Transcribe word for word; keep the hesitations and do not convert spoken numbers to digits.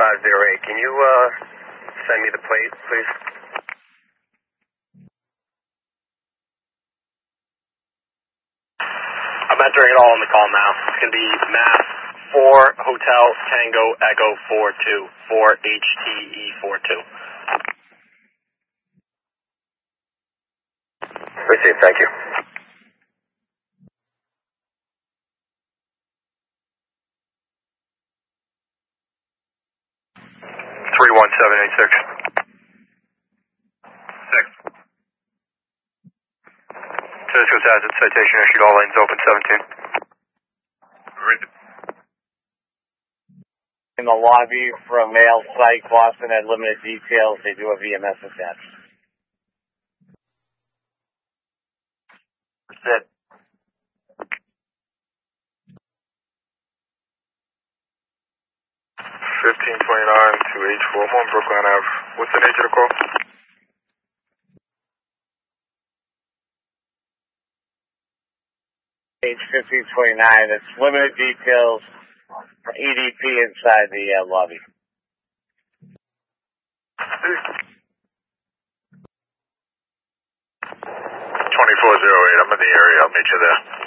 five zero eight. Can you uh, send me the plate, please? I'm entering it all in the call now. It's going to be Mass four Hotel Tango Echo four two four H T E four two. Received, thank you. three one seven eight six. Six. Cisco Hazard citation issued, all lanes open, seventeen. In the lobby from mail site, Boston had limited details. They do have V M S attached. That's it. fifteen twenty-nine to H four one Brooklyn Ave. What's the nature of the call? Page fifteen twenty-nine, it's limited details for E D P inside the uh, lobby. twenty-four oh eight, I'm in the area, I'll meet you there.